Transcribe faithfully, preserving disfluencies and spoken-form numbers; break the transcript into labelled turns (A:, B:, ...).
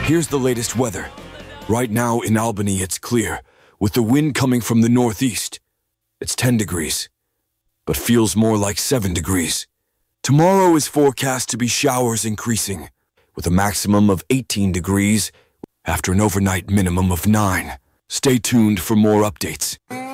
A: Here's the latest weather. Right now in Albany, it's clear, with the wind coming from the northeast. It's ten degrees, but feels more like seven degrees. Tomorrow is forecast to be showers increasing, with a maximum of eighteen degrees after an overnight minimum of nine. Stay tuned for more updates.